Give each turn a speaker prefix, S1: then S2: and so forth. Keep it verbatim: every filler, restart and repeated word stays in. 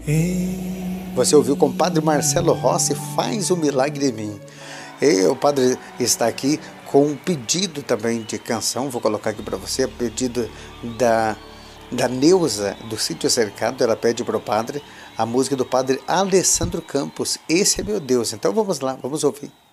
S1: Você ouviu com o Padre Marcelo Rossi, Faz o Milagre em Mim. E o Padre está aqui com um pedido também de canção, vou colocar aqui para você, pedido da, da Neuza, do Sítio Cercado. Ela pede para o Padre a música do Padre Alessandro Campos, Esse é Meu Deus. Então vamos lá, vamos ouvir.